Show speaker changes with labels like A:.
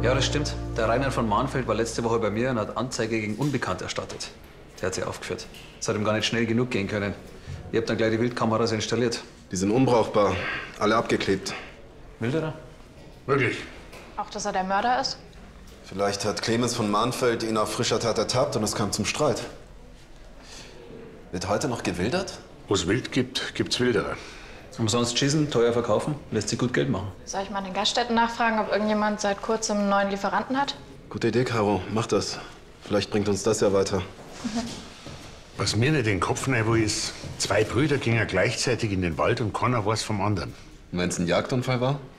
A: Ja, das stimmt. Der Rainer von Mahnfeld war letzte Woche bei mir und hat Anzeige gegen Unbekannt erstattet. Der hat sie aufgeführt. Es hat ihm gar nicht schnell genug gehen können. Ihr habt dann gleich die Wildkameras installiert.
B: Die sind unbrauchbar. Alle abgeklebt.
A: Wilderer?
C: Wirklich?
D: Auch, dass er der Mörder ist?
B: Vielleicht hat Clemens von Mahnfeld ihn auf frischer Tat ertappt und es kam zum Streit. Wird heute noch gewildert?
C: Wo es Wild gibt, gibt's Wilderer.
A: Umsonst schießen, teuer verkaufen, lässt sich gut Geld machen.
D: Soll ich mal in den Gaststätten nachfragen, ob irgendjemand seit kurzem einen neuen Lieferanten hat?
B: Gute Idee, Caro. Mach das. Vielleicht bringt uns das ja weiter.
C: Was mir nicht in den Kopf rein will, ist, zwei Brüder gingen gleichzeitig in den Wald und keiner weiß vom anderen.
B: Wenn es ein Jagdunfall war?